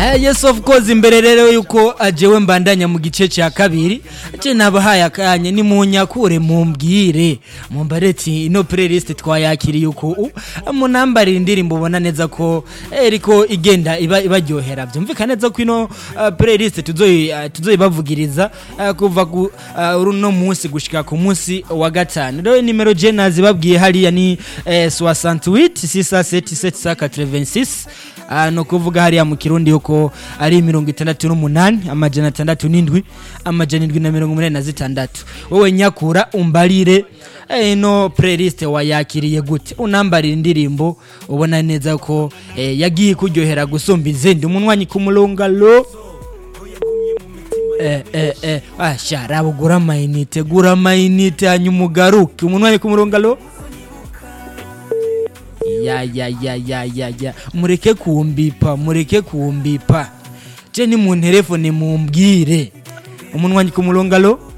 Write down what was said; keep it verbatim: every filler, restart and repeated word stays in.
Uh, yes of course imbere rero yuko ajewe mbandanya mu gice cya kabiri je nabahaye akanya ni munyakure mumbwire mumbareti ino playlist twayakiriye uko munambari indirimbo ubona neza ko eriko igenda iba ibajyohera byumvikana neza ko ino uh, playlist tuzoyi uh, tuzoyibavugiriza uh, kuva ku uh, runo munsi gushika ku munsi wa gatanu rero nimero je nazibabwiye hariya ni eh, soixante-huit six cent soixante-sept cent quatre-vingt-six Uh, no kuvuga hariya mu kirundi yuko ari mirongo itandatu n'umunani amajana atandatu n'indwi amajana indwi na mirongo umunani na zitandatu wowe nyakura umbarire eh, no playlist wayakiriye gute unambarira indirimbo ubona neza ko eh, yagiye kuryohera gusumba izindi umunwanyi kumulonga lo eh eh eh ashara bugura mainite gura mainite anyumugaruke umunwanyi kumulonga lo ya ya ya ya ya ya mureke kumbipa mureke kumbipa je ni mu telefone mumbwire umunwanyi kumulonga lo